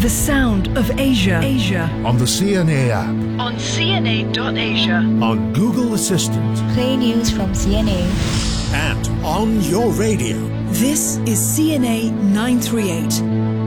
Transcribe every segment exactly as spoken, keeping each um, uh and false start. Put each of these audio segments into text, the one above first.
The sound of Asia. Asia. On the C N A app. On C N A dot asia. On Google Assistant. Play news from C N A. And on your radio. This is C N A nine thirty-eight.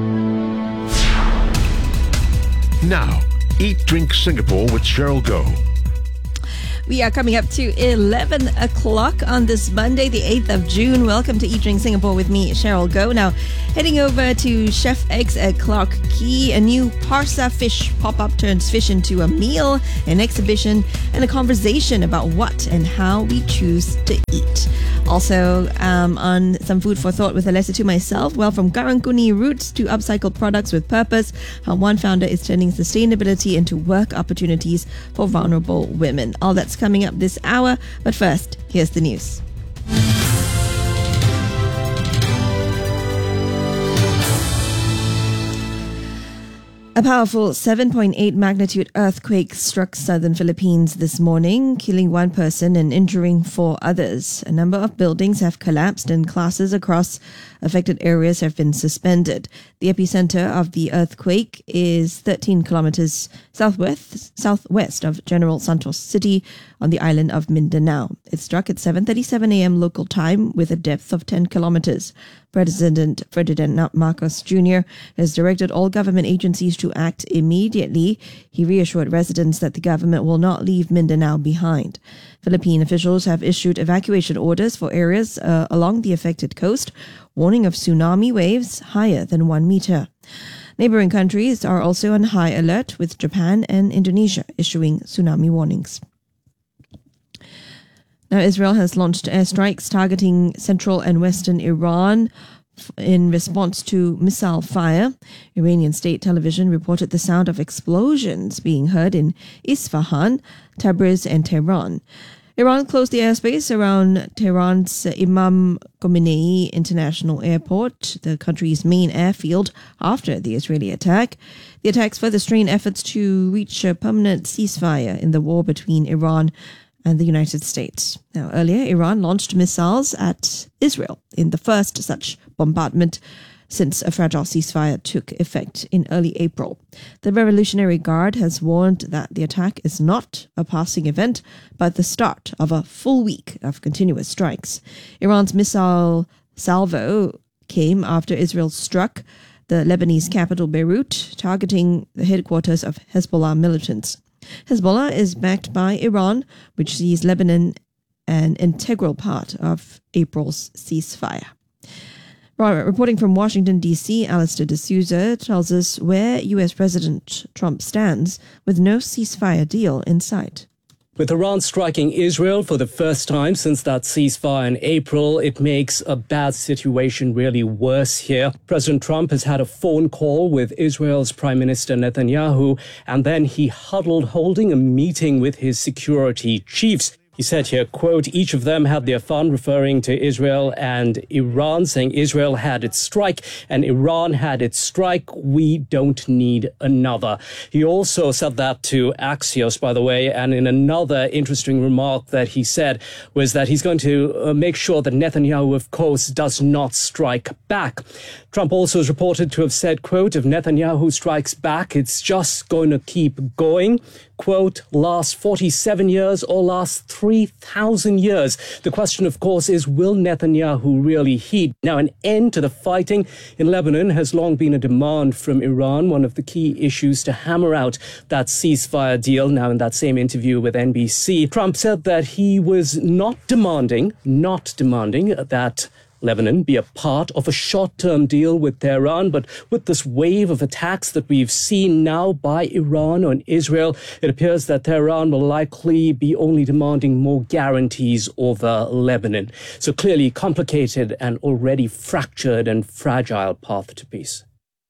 Now, Eat Drink Singapore with Cheryl Goh. We are coming up to eleven o'clock on this Monday, the eighth of June. Welcome to Eat Drink Singapore with me, Cheryl Goh. Now, heading over to Chef X at Clarke Quay, a new Parsa fish pop-up turns fish into a meal, an exhibition, and a conversation about what and how we choose to eat. Also, um, on some food for thought with a letter to myself, well, from Garangkuni roots to upcycled products with purpose, how one founder is turning sustainability into work opportunities for vulnerable women. All that's coming up this hour, but first, here's the news. A powerful seven point eight magnitude earthquake struck southern Philippines this morning, killing one person and injuring four others. A number of buildings have collapsed and classes across affected areas have been suspended. The epicenter of the earthquake is thirteen kilometers southwest southwest of General Santos City on the island of Mindanao. It struck at seven thirty-seven a.m. local time with a depth of ten kilometers. President Ferdinand Marcos Junior has directed all government agencies to act immediately. He reassured residents that the government will not leave Mindanao behind. Philippine officials have issued evacuation orders for areas uh, along the affected coast, warning of tsunami waves higher than one meter. Neighboring countries are also on high alert, with Japan and Indonesia issuing tsunami warnings. Now, Israel has launched airstrikes targeting central and western Iran in response to missile fire. Iranian state television reported the sound of explosions being heard in Isfahan, Tabriz, and Tehran. Iran closed the airspace around Tehran's Imam Khomeini International Airport, the country's main airfield, after the Israeli attack. The attacks further strain efforts to reach a permanent ceasefire in the war between Iran and the United States. Now, earlier, Iran launched missiles at Israel in the first such bombardment since a fragile ceasefire took effect in early April. The Revolutionary Guard has warned that the attack is not a passing event, but the start of a full week of continuous strikes. Iran's missile salvo came after Israel struck the Lebanese capital Beirut, targeting the headquarters of Hezbollah militants. Hezbollah is backed by Iran, which sees Lebanon an integral part of April's ceasefire. Reporting from Washington, D C, Alistair D'Souza tells us where U S President Trump stands with no ceasefire deal in sight. With Iran striking Israel for the first time since that ceasefire in April, it makes a bad situation really worse here. President Trump has had a phone call with Israel's Prime Minister Netanyahu, and then he huddled holding a meeting with his security chiefs. He said here, quote, each of them had their fun, referring to Israel and Iran, saying Israel had its strike and Iran had its strike. We don't need another. He also said that to Axios, by the way, and in another interesting remark that he said was that he's going to uh, make sure that Netanyahu, of course, does not strike back. Trump also is reported to have said, quote, if Netanyahu strikes back, it's just going to keep going. Quote, last forty-seven years or last three thousand years. The question, of course, is will Netanyahu really heed? Now, an end to the fighting in Lebanon has long been a demand from Iran, one of the key issues to hammer out that ceasefire deal. Now, in that same interview with N B C, Trump said that he was not demanding, not demanding that Lebanon be a part of a short-term deal with Tehran, but with this wave of attacks that we've seen now by Iran on Israel, it appears that Tehran will likely be only demanding more guarantees over Lebanon. So clearly complicated and already fractured and fragile path to peace.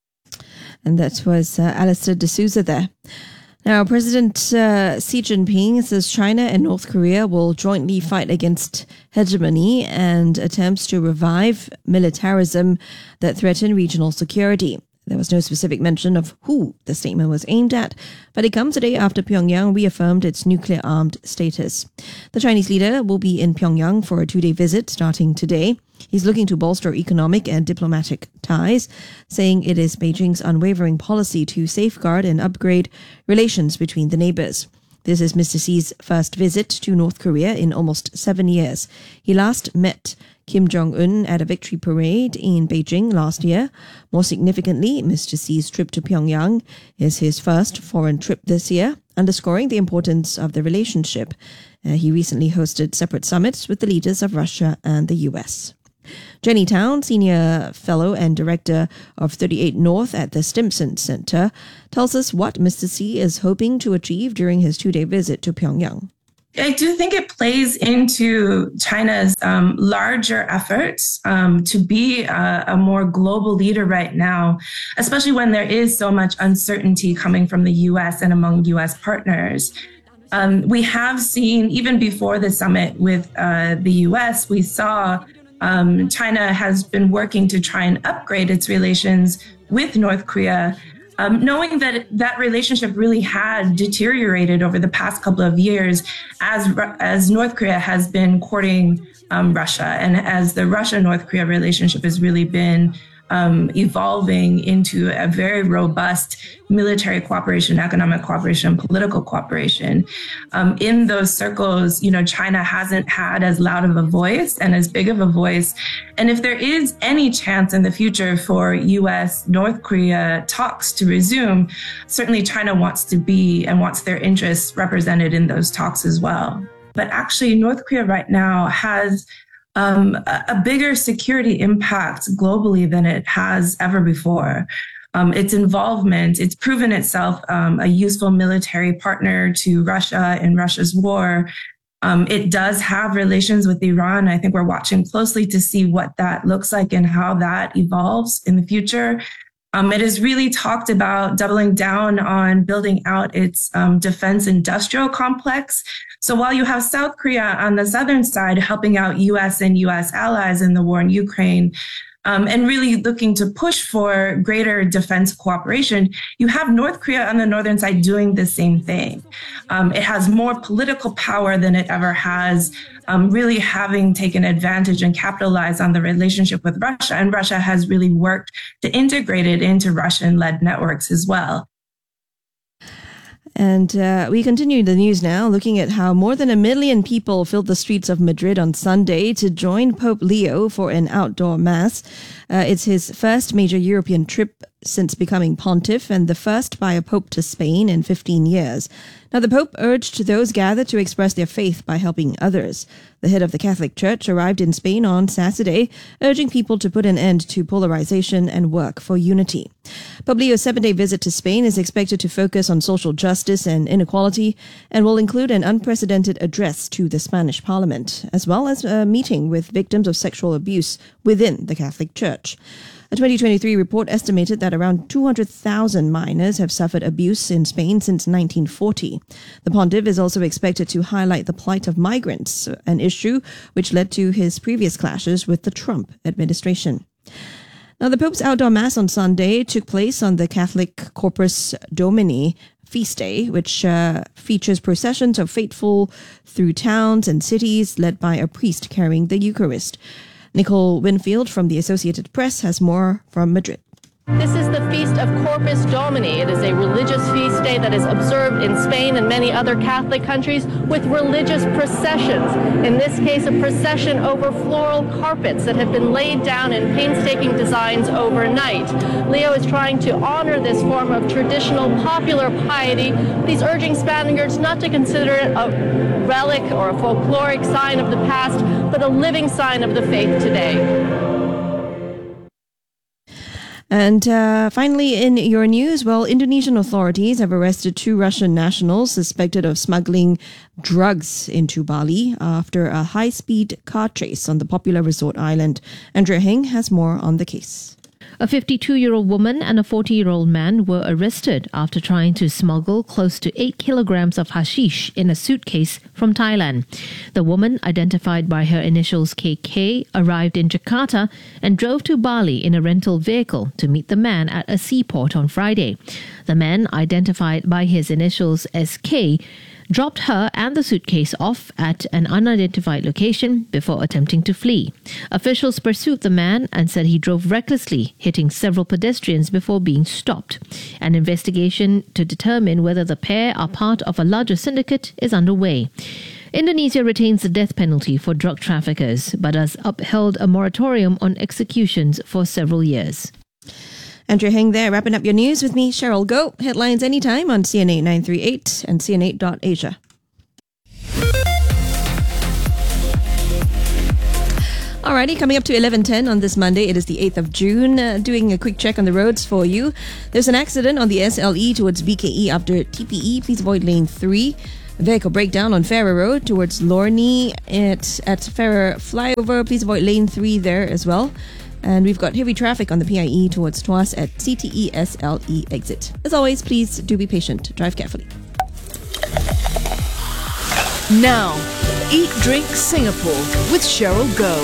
And that was uh, Alistair D'Souza there. Now, President uh, Xi Jinping says China and North Korea will jointly fight against hegemony and attempts to revive militarism that threaten regional security. There was no specific mention of who the statement was aimed at, but it comes a day after Pyongyang reaffirmed its nuclear-armed status. The Chinese leader will be in Pyongyang for a two-day visit starting today. He's looking to bolster economic and diplomatic ties, saying it is Beijing's unwavering policy to safeguard and upgrade relations between the neighbors. This is Mister Xi's first visit to North Korea in almost seven years. He last met Kim Jong-un at a victory parade in Beijing last year. More significantly, Mister Xi's trip to Pyongyang is his first foreign trip this year, underscoring the importance of the relationship. Uh, he recently hosted separate summits with the leaders of Russia and the U S. Jenny Town, Senior Fellow and Director of thirty-eight North at the Stimson Center, tells us what Mister Xi is hoping to achieve during his two-day visit to Pyongyang. I do think it plays into China's um, larger efforts um, to be a, a more global leader right now, especially when there is so much uncertainty coming from the U S and among U S partners. Um, we have seen, even before the summit with uh, the U S, we saw um, China has been working to try and upgrade its relations with North Korea, Um, knowing that that relationship really had deteriorated over the past couple of years as as North Korea has been courting um, Russia, and as the Russia-North Korea relationship has really been um, evolving into a very robust military cooperation, economic cooperation, political cooperation. Um, in those circles, you know, China hasn't had as loud of a voice and as big of a voice. And if there is any chance in the future for U S North Korea talks to resume, certainly China wants to be and wants their interests represented in those talks as well. But actually, North Korea right now has um, a, a bigger security impact globally than it has ever before. Um, its involvement, it's proven itself um, a useful military partner to Russia in Russia's war. Um, it does have relations with Iran. I think we're watching closely to see what that looks like and how that evolves in the future. Um, it has really talked about doubling down on building out its um, defense industrial complex. So while you have South Korea on the southern side helping out U S and U S allies in the war in Ukraine, Um, and really looking to push for greater defense cooperation, you have North Korea on the northern side doing the same thing. Um, it has more political power than it ever has, um, really having taken advantage and capitalized on the relationship with Russia. And Russia has really worked to integrate it into Russian-led networks as well. And uh, we continue the news now, looking at how more than a million people filled the streets of Madrid on Sunday to join Pope Leo for an outdoor mass. Uh, it's his first major European trip since becoming pontiff and the first by a pope to Spain in fifteen years. Now, the Pope urged those gathered to express their faith by helping others. The head of the Catholic Church arrived in Spain on Saturday, urging people to put an end to polarization and work for unity. Pope Leo's seven-day visit to Spain is expected to focus on social justice and inequality and will include an unprecedented address to the Spanish Parliament, as well as a meeting with victims of sexual abuse within the Catholic Church. A twenty twenty-three report estimated that around two hundred thousand minors have suffered abuse in Spain since nineteen forty. The pontiff is also expected to highlight the plight of migrants, an issue which led to his previous clashes with the Trump administration. Now, the Pope's outdoor mass on Sunday took place on the Catholic Corpus Domini feast day, which uh, features processions of faithful through towns and cities led by a priest carrying the Eucharist. Nicole Winfield from the Associated Press has more from Madrid. This is the Feast of Corpus Domini. It is a religious feast day that is observed in Spain and many other Catholic countries with religious processions. In this case, a procession over floral carpets that have been laid down in painstaking designs overnight. Leo is trying to honor this form of traditional popular piety. He's urging Spaniards not to consider it a relic or a folkloric sign of the past, but a living sign of the faith today. And uh, finally, in your news, well, Indonesian authorities have arrested two Russian nationals suspected of smuggling drugs into Bali after a high-speed car chase on the popular resort island. Andrea Heng has more on the case. A fifty-two-year-old woman and a forty-year-old man were arrested after trying to smuggle close to eight kilograms of hashish in a suitcase from Thailand. The woman, identified by her initials K K, arrived in Jakarta and drove to Bali in a rental vehicle to meet the man at a seaport on Friday. The man, identified by his initials S K, dropped her and the suitcase off at an unidentified location before attempting to flee. Officials pursued the man and said he drove recklessly, hitting several pedestrians before being stopped. An investigation to determine whether the pair are part of a larger syndicate is underway. Indonesia retains the death penalty for drug traffickers, but has upheld a moratorium on executions for several years. Andrea Heng there, wrapping up your news with me, Cheryl Go. Headlines anytime on C N A nine thirty-eight and C N A dot Asia. Alrighty, coming up to eleven ten on this Monday, it is the eighth of June. Uh, doing a quick check on the roads for you. There's an accident on the S L E towards B K E after T P E. Please avoid lane three. A vehicle breakdown on Farrer Road towards Lornie at, at Farrer Flyover. Please avoid lane three there as well. And we've got heavy traffic on the P I E towards Tuas at C T E S L E exit. As always, please do be patient. Drive carefully. Now, Eat Drink Singapore with Cheryl Go.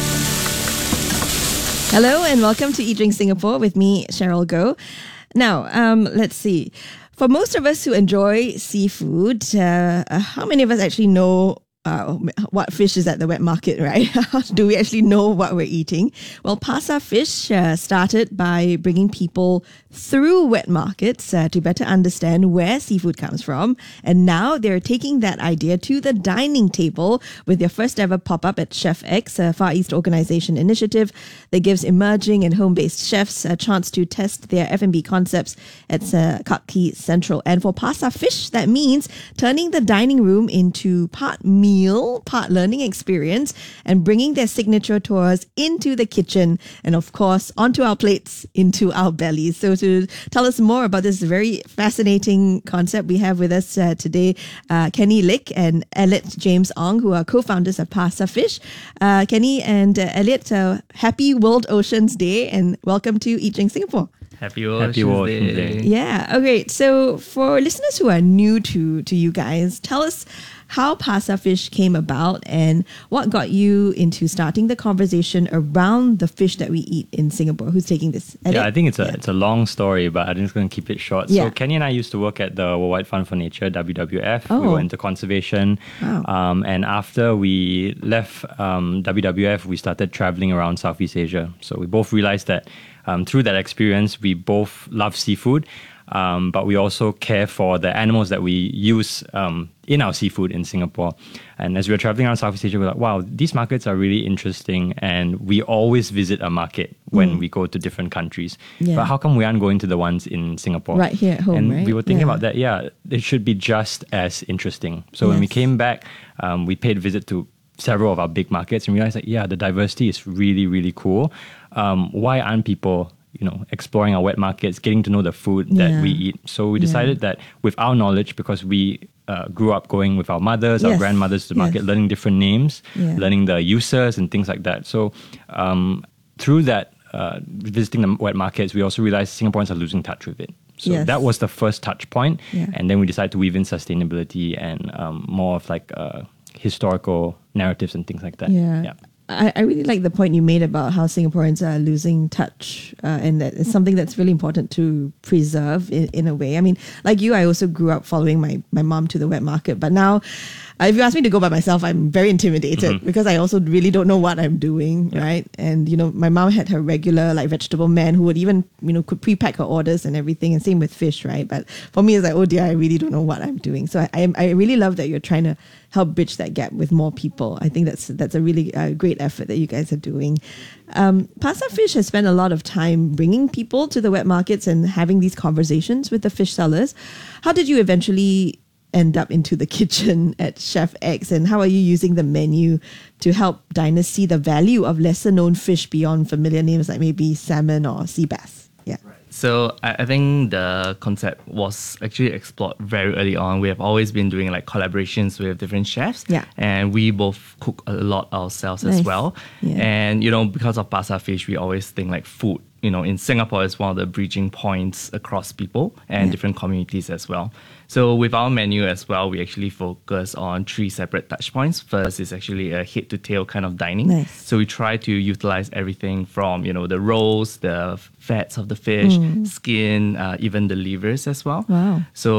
Hello and welcome to Eat Drink Singapore with me, Cheryl Go. Now, um, let's see. For most of us who enjoy seafood, uh, uh, how many of us actually know uh, what fish is at the wet market, right? Do we actually know what we're eating? Well, Pasar Fish uh, started by bringing people through wet markets uh, to better understand where seafood comes from. And now they're taking that idea to the dining table with their first ever pop-up at Chef X, a Far East organization initiative that gives emerging and home-based chefs a chance to test their F and B concepts at uh, Clarke Quay Central. And for Pasar Fish, that means turning the dining room into part meal, part learning experience, and bringing their signature tours into the kitchen and, of course, onto our plates, into our bellies. So to tell us more about this very fascinating concept, we have with us uh, today uh, Kenny Lick and Elliot James Ong, who are co-founders of Pasar Fish. Uh, Kenny and uh, Elliot, uh, happy World Oceans Day and welcome to Eat Drink Singapore. Happy World Happy World Day. Day. Yeah, okay. So for listeners who are new to, to you guys, tell us how Pasar Fish came about and what got you into starting the conversation around the fish that we eat in Singapore. Who's taking this? Elliot? Yeah, I think it's a Yeah. it's a long story, but I'm just going to keep it short. Yeah. So Kenny and I used to work at the Worldwide Fund for Nature, W W F. Oh. We were into conservation. Wow. Um, and after we left um, W W F, we started traveling around Southeast Asia. So we both realized that um, through that experience, we both love seafood. Um, but we also care for the animals that we use um, in our seafood in Singapore. And as we were traveling around Southeast Asia, we're like, wow, these markets are really interesting. And we always visit a market when Mm. we go to different countries. Yeah. But how come we aren't going to the ones in Singapore? Right here at home, And right? we were thinking Yeah. about that, yeah, it should be just as interesting. So when we Yes. came back, um, we paid a visit to several of our big markets and realized that, yeah, the diversity is really, really cool. Um, why aren't people you know, exploring our wet markets, getting to know the food Yeah. that we eat. So we decided that with our knowledge, because we uh, grew up going with our mothers, our Yes. grandmothers to the market, Yes. learning different names, Yeah. learning the uses and things like that. So um, through that, uh, visiting the wet markets, we also realized Singaporeans are losing touch with it. So Yes. that was the first touch point. Yeah. And then we decided to weave in sustainability and um, more of like uh, historical narratives and things like that. Yeah. yeah. I, I really like the point you made about how Singaporeans are losing touch uh, and that it's something that's really important to preserve in, in a way. I mean, like you, I also grew up following my, my mom to the wet market, but now uh, if you ask me to go by myself, I'm very intimidated Mm-hmm. because I also really don't know what I'm doing, right? And, you know, my mom had her regular like vegetable man who would even, you know, could pre-pack her orders and everything, and same with fish, right? But for me, it's like, oh dear, I really don't know what I'm doing. So I, I, I really love that you're trying to help bridge that gap with more people. I think that's that's a really uh, great effort that you guys are doing. Um, Pasar Fish has spent a lot of time bringing people to the wet markets and having these conversations with the fish sellers. How did you eventually end up into the kitchen at Chef X, and how are you using the menu to help diners see the value of lesser known fish beyond familiar names like maybe salmon or sea bass? Yeah. So I, I think the concept was actually explored very early on. We have always been doing like collaborations with different chefs. Yeah. And we both cook a lot ourselves Nice. as well. Yeah. And, you know, because of Pasar Fish, we always think like food, you know, in Singapore is one of the bridging points across people and Yeah. different communities as well. So with our menu as well, we actually focus on three separate touch points. First is actually a head to tail kind of dining. Nice. So we try to utilize everything from, you know, the rolls, the fats of the fish, skin, uh, even the livers as well. Wow. So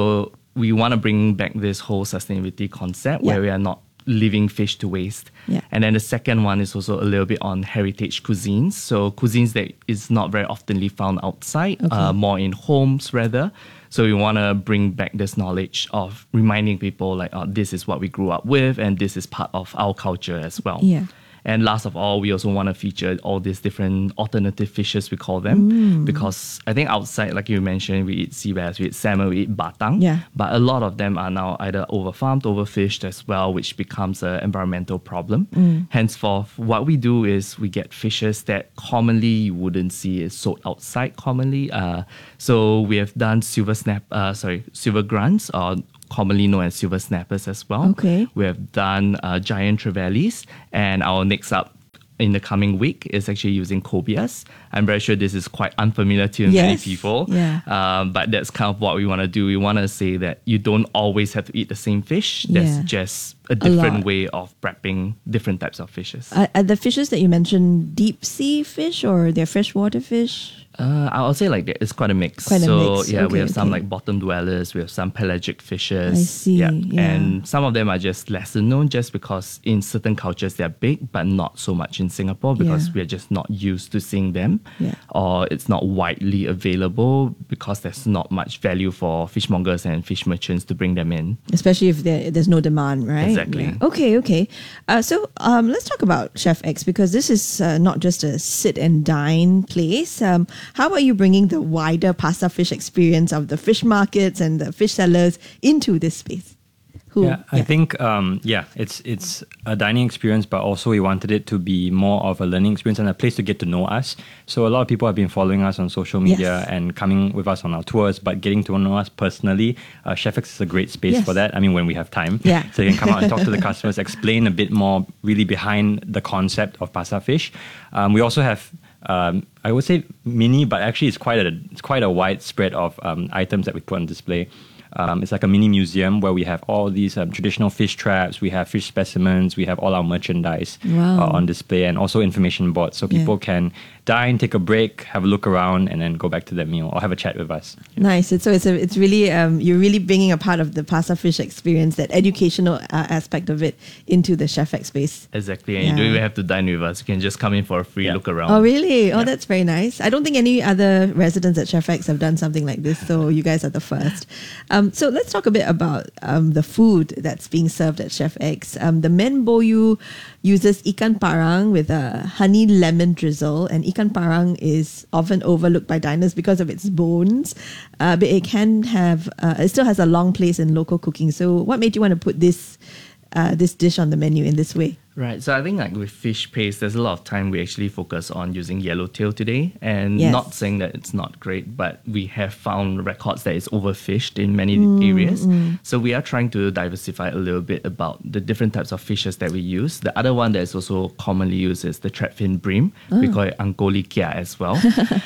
we want to bring back this whole sustainability concept Yeah. where we are not leaving fish to waste. Yeah. And then the second one is also a little bit on heritage cuisines. So cuisines that is not very oftenly found outside, Okay. uh, more in homes rather. So we want to bring back this knowledge of reminding people like, oh, this is what we grew up with and this is part of our culture as well. Yeah. And last of all, we also want to feature all these different alternative fishes, we call them, Mm. because I think outside, like you mentioned, we eat sea bass, we eat salmon, we eat batang. Yeah. But a lot of them are now either overfarmed, overfished as well, which becomes an environmental problem. Mm. Henceforth, what we do is we get fishes that commonly you wouldn't see is sold outside commonly. Uh, so we have done silver snap, uh, sorry, silver grunts, or commonly known as silver snappers as well. Okay. We have done uh, giant trevallies, and our next up in the coming week is actually using cobias. I'm very sure this is quite unfamiliar to many Yes. people, Yeah. um, but that's kind of what we want to do. We want to say that you don't always have to eat the same fish. There's Yeah. just a different lot. way of prepping different types of fishes. Are, are the fishes that you mentioned deep sea fish or they're freshwater fish? Uh, I'll say like that. It's quite a mix. Quite a so mix. yeah, Okay, we have some okay. like bottom dwellers. We have some pelagic fishes. I see, Yeah. yeah. And some of them are just lesser known, just because in certain cultures they're big, but not so much in Singapore because Yeah. we are just not used to seeing them, Yeah. or it's not widely available because there's not much value for fishmongers and fish merchants to bring them in. Especially if there, there's no demand, right? Exactly. Yeah. Okay, okay. Uh, so um, let's talk about Chef X, because this is uh, not just a sit and dine place. Um, how are you bringing the wider pasta fish experience of the fish markets and the fish sellers into this space? Who? Yeah, I think um, yeah, it's it's a dining experience, but also we wanted it to be more of a learning experience and a place to get to know us. So a lot of people have been following us on social media Yes. and coming with us on our tours, but getting to know us personally, uh, Chef X is a great space Yes. for that. I mean, when we have time, Yeah. so you can come out and talk to the customers, explain a bit more, really behind the concept of pasta fish. Um, we also have. Um, I would say mini, but actually it's quite a it's quite a wide spread of um, items that we put on display. Um, it's like a mini museum where we have all these um, traditional fish traps, we have fish specimens, we have all our merchandise Wow. uh, on display, and also information boards, so people Yeah. can dine, take a break, have a look around, and then go back to their meal or have a chat with us. Nice. It's, so it's a, it's really um, you're really bringing a part of the pasta fish experience, that educational uh, aspect of it, into the Chef X space. Exactly. And Yeah. you don't even have to dine with us. You can just come in for a free Yeah. look around. Oh, really? Oh, Yeah. that's very nice. I don't think any other residents at Chef X have done something like this, so you guys are the first. Um, so let's talk a bit about um, the food that's being served at Chef X. Um, the men boyu uses ikan parang with a honey lemon drizzle, and ikan parang is often overlooked by diners because of its bones, uh, but it can have, uh, it still has a long place in local cooking. So what made you want to put this uh, this dish on the menu in this way? Right. So I think like with fish paste, there's a lot of time we actually focus on using yellowtail today. And Yes. not saying that it's not great, but we have found records that it's overfished in many Mm, areas. So we are trying to diversify a little bit about the different types of fishes that we use. The other one that is also commonly used is the trapfin bream. We Ah. call it angkoli kia as well.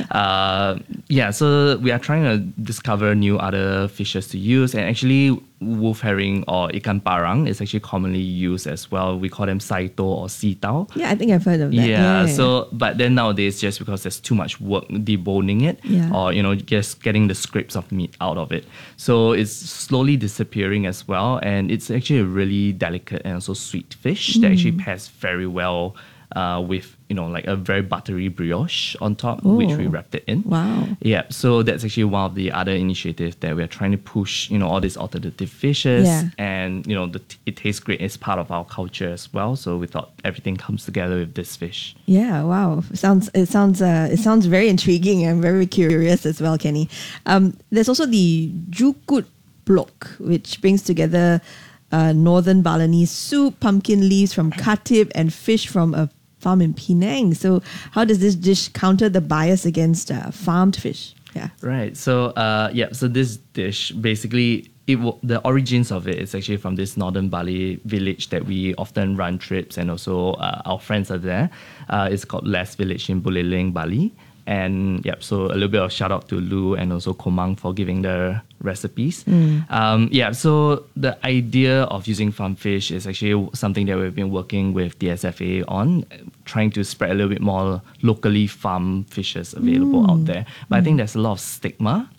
uh, yeah, so we are trying to discover new other fishes to use. And actually, wolf herring or ikan parang is actually commonly used as well. We call them saito or sitao. Yeah, I think I've heard of that. Yeah, so but then nowadays, just because there's too much work deboning it, Yeah. or you know, just getting the scraps of meat out of it, so it's slowly disappearing as well. And it's actually a really delicate and also sweet fish that actually pairs very well uh, with you know like a very buttery brioche on top, which we Oh. wrapped it in. Wow. Yeah, so that's actually one of the other initiatives that we're trying to push, you know, all these alternative fishes. Yeah. And, you know, the, it tastes great. It's part of our culture as well. So we thought everything comes together with this fish. Yeah, wow. Sounds it sounds uh, it sounds very intriguing. I'm very curious as well, Kenny. Um, there's also the jukut blok, which brings together uh, northern Balinese soup, pumpkin leaves from Khatib, and fish from a farm in Penang. So how does this dish counter the bias against uh, farmed fish? Yeah. Right. So, uh, yeah. So this dish basically, it w- the origins of it is actually from this northern Bali village that we often run trips, and also uh, our friends are there. Uh, it's called Les Village in Buleleng, Bali. And yeah, so a little bit of shout out to Lu and also Komang for giving the recipes. Um, yeah, so the idea of using farm fish is actually something that we've been working with D S F A on, trying to spread a little bit more locally farmed fishes available out there. But I think there's a lot of stigma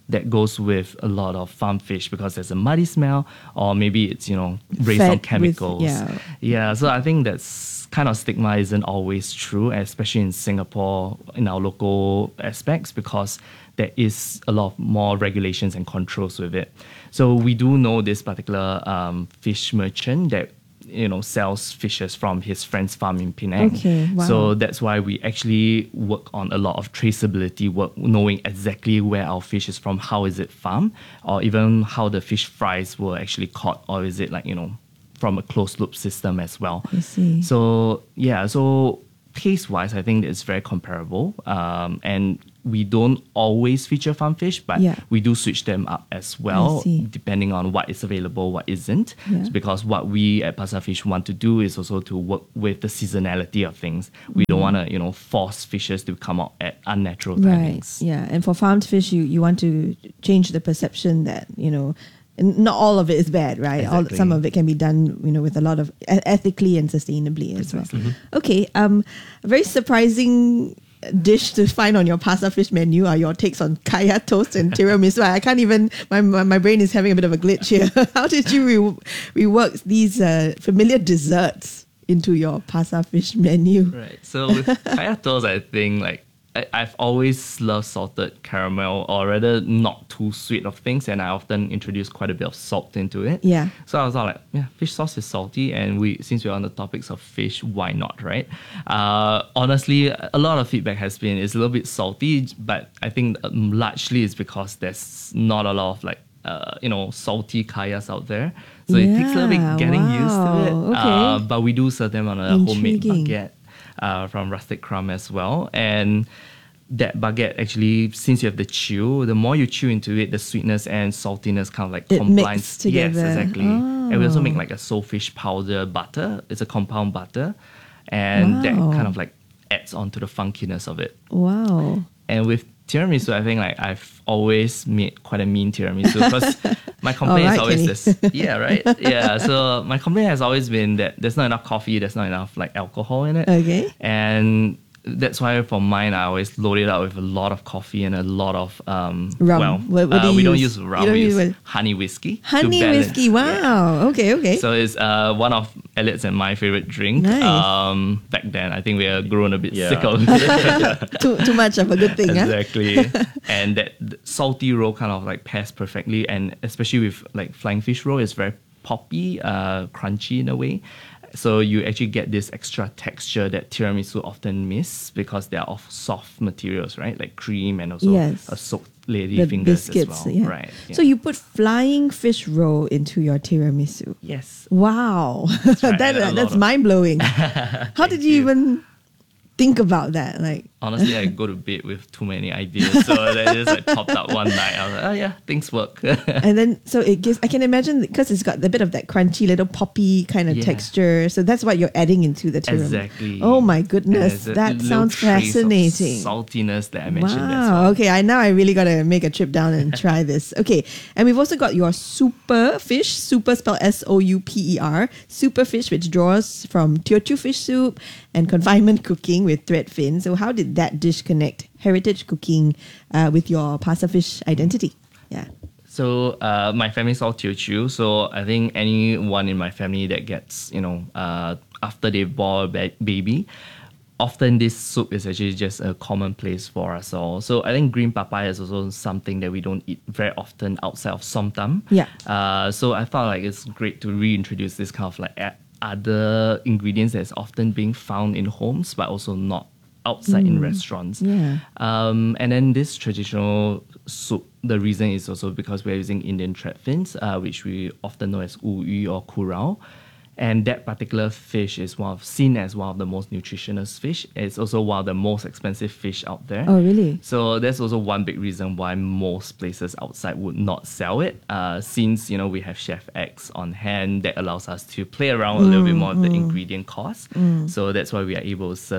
that goes with a lot of farm fish because there's a muddy smell, or maybe it's, you know, raised Fed on with- chemicals. yeah. Yeah, so I think that's kind of stigma isn't always true, especially in Singapore, in our local aspects, because there is a lot more regulations and controls with it. So we do know this particular um, fish merchant that, you know, sells fishes from his friend's farm in Penang. Okay, wow. So that's why we actually work on a lot of traceability work, knowing exactly where our fish is from, how is it farmed, or even how the fish fries were actually caught, or is it like, you know, from a closed loop system as well. I see. So yeah, so taste wise, I think it's very comparable. Um, and we don't always feature farm fish, but Yeah. we do switch them up as well, I see. depending on what is available, what isn't. Yeah. Because what we at Pasar Fish want to do is also to work with the seasonality of things. We don't want to, you know, force fishes to come out at unnatural Right. timings. Yeah. And for farmed fish, you, you want to change the perception that, you know, and not all of it is bad, right? All, Exactly. some of it can be done, you know, with a lot of e- ethically and sustainably as well. Okay. Um, a very surprising dish to find on your Pasar Fish menu are your takes on kaya toast and tiramisu. I can't even, my, my, my brain is having a bit of a glitch here. How did you re- rework these uh, familiar desserts into your Pasar Fish menu? Right. So with kaya toast, I think like I, I've always loved salted caramel, or rather not too sweet of things, and I often introduce quite a bit of salt into it. Yeah. So I was all like, yeah, fish sauce is salty, and we since we're on the topics of fish, why not, right? Uh, honestly, a lot of feedback has been it's a little bit salty, but I think um, largely it's because there's not a lot of like uh, you know, salty kayas out there. So it takes a little Yeah, bit getting used to it. wow, okay. Uh, but we do serve them on a homemade Intriguing. baguette uh, from Rustic Crumb as well. And that baguette actually, since you have the chew, the more you chew into it, the sweetness and saltiness kind of like It combines. mixed together. Yes, exactly. And we also Oh. make like a soulfish powder butter. It's a compound butter. And that Wow. kind of like adds on to the funkiness of it. Wow. And with tiramisu, I think like I've always made quite a mean tiramisu because my complaint is Alright, always Kenny. this. Yeah, right? Yeah. So my complaint has always been that there's not enough coffee, there's not enough like alcohol in it. Okay. And that's why for mine, I always load it up with a lot of coffee and a lot of um. Rum. Well, What- what do uh, you we don't use? use You rum. don't We use use what? honey whiskey. to Honey balance. whiskey. Yeah. Wow. Okay. Okay. So it's uh, one of Elliot's and my favorite drink. Nice. Um, back then, I think we are grown a bit Yeah. sick of it. too too much of a good thing, huh? Exactly. And that th- salty roll kind of like pairs perfectly. And especially with like flying fish roll, it's very poppy, uh, crunchy in a way. So you actually get this extra texture that tiramisu often miss because they are of soft materials, right? Like cream and also Yes. a soaked lady The fingers biscuits. as well. Yeah. Right. So yeah. you put flying fish roll into your tiramisu. Yes. Wow. right, that, and a lot that's of- mind blowing. How did you, you. even think about that? Like, Honestly, I go to bed with too many ideas. So that just like popped up one night. I was like, oh yeah, things work. and then so it gives. I can imagine because it's got a bit of that crunchy little poppy kind of Yeah. texture. So that's what you're adding into the tiramisu. Exactly. Oh my And goodness, there's a that little sounds trace of fascinating. saltiness that I mentioned as Wow. well. Okay, I now I really got to make a trip down and try this. Okay, and we've also got your super fish, super spelled S O U P E R, super fish, which draws from Teochew fish soup and confinement cooking with thread fin. So how did that dish connect heritage cooking uh, with your Pasar Fish identity? Yeah. So uh, my family's all Teochew, so I think anyone in my family that gets, you know, uh, after they bore a ba- baby, often this soup is actually just a commonplace for us all. So I think green papaya is also something that we don't eat very often outside of somtam. Yeah. Uh, so I thought like it's great to reintroduce this kind of like a- other ingredients that's often being found in homes, but also not outside in restaurants. Yeah. Um, and then this traditional soup, the reason is also because we're using Indian thread fins, uh, which we often know as uyu or kurao. And that particular fish is one of, seen as one of the most nutritious fish. It's also one of the most expensive fish out there. Oh, really? So that's also one big reason why most places outside would not sell it. Uh, since, you know, we have Chef X on hand that allows us to play around a little bit more of the ingredient cost. So that's why we are able to serve it.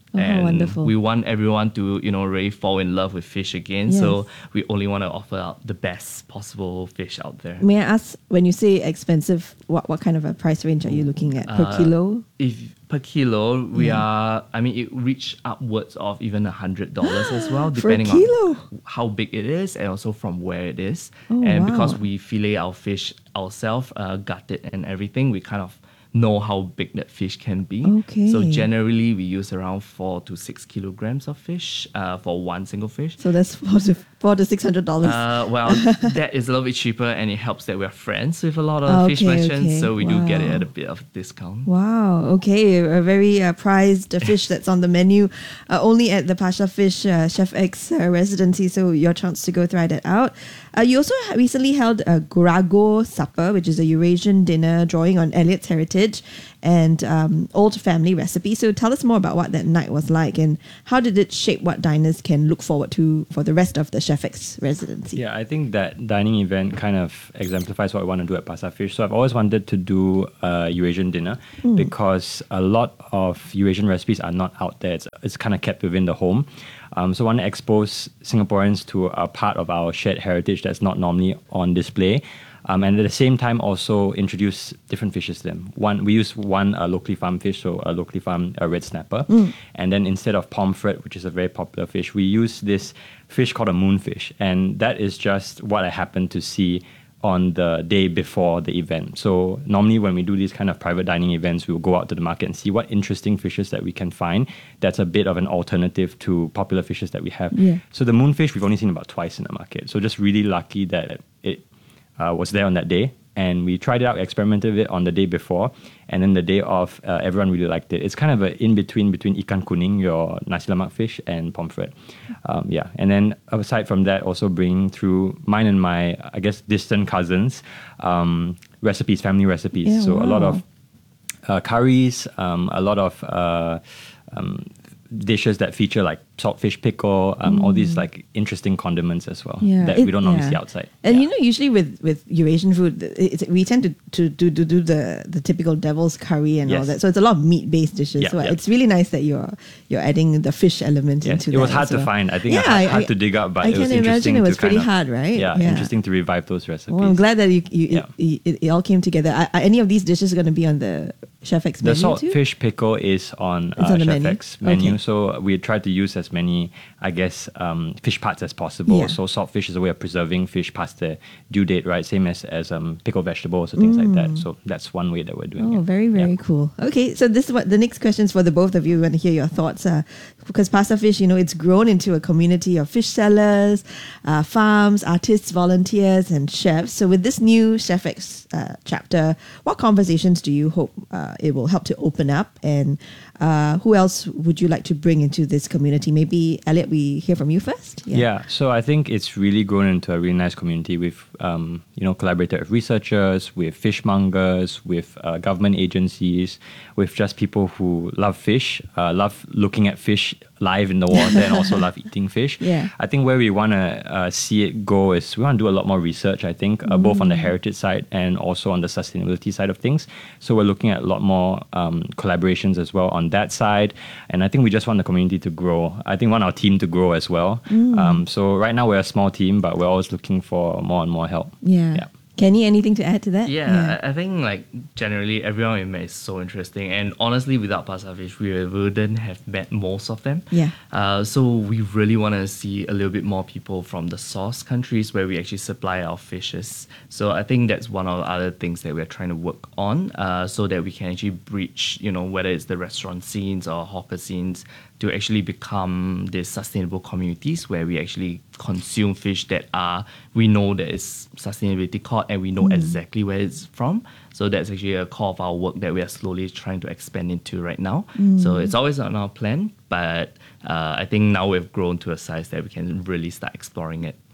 Oh, and wonderful. we want everyone to, you know, really fall in love with fish again. Yes. So we only want to offer out the best possible fish out there. May I ask, when you say expensive, what, what kind of a price range are you looking at per Uh, kilo? If per kilo, we Yeah. are, I mean, it reach upwards of even a hundred dollars as well, For a depending kilo? on how big it is and also from where it is. Oh, and wow. because we fillet our fish ourselves, uh, gut it and everything, we kind of know how big that fish can be. Okay. So generally, we use around four to six kilograms of fish uh, for one single fish. So that's four to four to six hundred dollars. Uh, well, that is a little bit cheaper, and it helps that we're friends with a lot of fish Okay, merchants, okay. so we do get it Wow. at a bit of a discount. Wow. Okay, a very uh, prized uh, fish that's on the menu, uh, only at the Pasha Fish uh, Chef X uh, residency. So your chance to go try that out. Uh, you also ha- recently held a Gurago supper, which is a Eurasian dinner drawing on Elliot's heritage and um, old family recipe. So tell us more about what that night was like and how did it shape what diners can look forward to for the rest of the Chef X residency. Yeah, I think that dining event kind of exemplifies what I want to do at Pasar Fish. So I've always wanted to do a Eurasian dinner Mm. because a lot of Eurasian recipes are not out there. It's, it's kind of kept within the home. Um, so I want to expose Singaporeans to a part of our shared heritage that's not normally on display. Um, and at the same time, also introduce different fishes to them. One, we use one uh, locally farmed fish, so a locally farmed uh, red snapper. Mm. And then instead of pomfret, which is a very popular fish, we use this fish called a moonfish. And that is just what I happened to see on the day before the event. So normally when we do these kind of private dining events, we will go out to the market and see what interesting fishes that we can find that's a bit of an alternative to popular fishes that we have. Yeah. So the moonfish, we've only seen about twice in the market. So just really lucky that it uh, was there on that day. And we tried it out, experimented with it on the day before. And then the day of, uh, everyone really liked it. It's kind of an in-between between ikan kuning, your nasi lemak fish, and pomfret. Um, yeah. And then aside from that, also bringing through mine and my, I guess, distant cousins, um, recipes, family recipes. Yeah, so a lot wow. of uh, curries, um, a lot of uh, um, dishes that feature like saltfish pickle, um, all these like interesting condiments as well Yeah, that it- we don't normally yeah. see outside. And Yeah. you know, usually with, with Eurasian food, it's, we tend to, to, to, to do the, the typical devil's curry and all Yes. that. So it's a lot of meat based dishes. Yeah, so yeah. it's really nice that you're you're adding the fish element Yeah, into it that. was hard as to well. find. I think Yeah, hard, I- hard I- to dig up, but I it was can interesting imagine it was to kind pretty of, hard, right? Yeah, Yeah. interesting to revive those recipes. Well, I'm glad that you, you, Yeah. it, it, it all came together. Are, are any of these dishes going to be on the Chef X The menu too? saltfish pickle is on, It's uh, on the Chef menu? X menu, Okay. so we tried to use as many, I guess, um, fish parts as possible. Yeah. So saltfish is a way of preserving fish past the due date, right? Same as as um, pickled vegetables or things like that. So that's one way that we're doing Oh, it. very, very cool. Okay, so this is what the next question is for the both of you. We want to hear your thoughts. Uh, because Pasta Fish, you know, it's grown into a community of fish sellers, uh, farms, artists, volunteers, and chefs. So with this new Chef X uh, chapter, what conversations do you hope uh, it will help to open up? And uh, who else would you like to bring into this community? Maybe, Elliot, we hear from you first? Yeah. so I think it's really grown into a really nice community. We've, um, you know, collaborated with researchers, with fishmongers, with uh, government agencies, with just people who love fish, uh, love looking at fish live in the water, and also love eating fish. Yeah. I think where we want to uh, see it go is we want to do a lot more research, I think, uh, both on the heritage side and also on the sustainability side of things. So we're looking at a lot more um, collaborations as well on that side. And I think we just want the community to grow. I think we want our team to grow as well. Um, so right now we're a small team, but we're always looking for more and more help. Yeah. Yeah. Kenny, anything to add to that? Yeah, I I think like generally everyone we met is so interesting, and honestly, without Pasar Fish, we wouldn't have met most of them. Yeah. Uh, so we really want to see a little bit more people from the source countries where we actually supply our fishes. So I think that's one of the other things that we're trying to work on, uh, so that we can actually breach, you know, whether it's the restaurant scenes or hawker scenes, to actually become these sustainable communities where we actually consume fish that are, we know that is sustainability caught and we know exactly where it's from. So that's actually a core of our work that we are slowly trying to expand into right now. So it's always on our plan, but uh, I think now we've grown to a size that we can really start exploring it.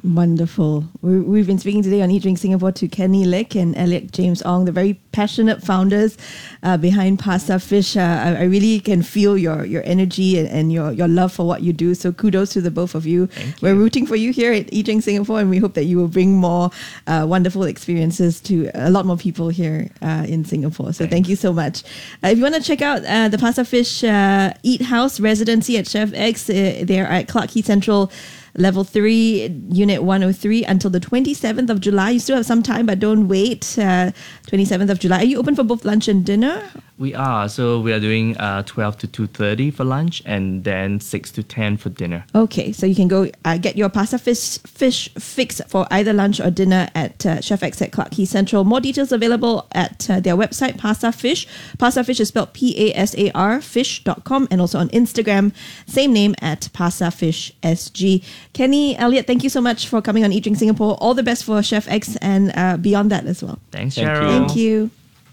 Wonderful. We- We've been speaking today on Eat Drink Singapore to Kenny Lick and Elliot James Ong, the very passionate founders uh, behind Pasta Fish. Uh, I, I really can feel your your energy and, and your, your love for what you do. So kudos to the both of you. Thank you. We're rooting for you here at Eat Drink Singapore, and we hope that you will bring more uh, wonderful experiences to a lot more people here uh, in Singapore. So thank you so much. Uh, if you want to check out uh, the Pasta Fish uh, Eat House residency at Chef X, uh, they're at Clarke Quay Central Level three, Unit one oh three until the twenty-seventh of July. You still have some time, but don't wait. Uh, twenty-seventh of July. Are you open for both lunch and dinner? We are. So we are doing uh, twelve to two thirty for lunch and then six to ten for dinner. Okay, so you can go uh, get your pasta fish, fish fix for either lunch or dinner at uh, Chef X at Clarke Quay Central. More details available at uh, their website, Pasta Fish. Pasta Fish is spelled P A S A R fish dot com, and also on Instagram, same name at Pasta Fish S G. Kenny, Elliot, thank you so much for coming on Eat Drink Singapore. All the best for Chef X and uh, beyond that as well. Thanks, Thank you. Cheryl. Thank you.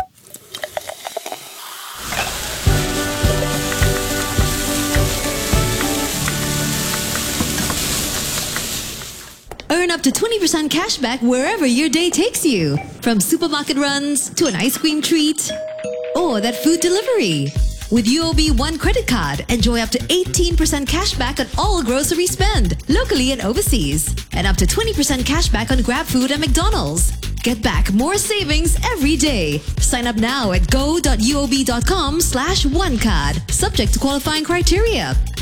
Earn up to twenty percent cash back wherever your day takes you. From supermarket runs to an ice cream treat or that food delivery. With U O B One credit card, enjoy up to eighteen percent cash back on all grocery spend, locally and overseas. And up to twenty percent cash back on GrabFood and McDonald's. Get back more savings every day. Sign up now at go dot u o b dot com slash one card. Subject to qualifying criteria.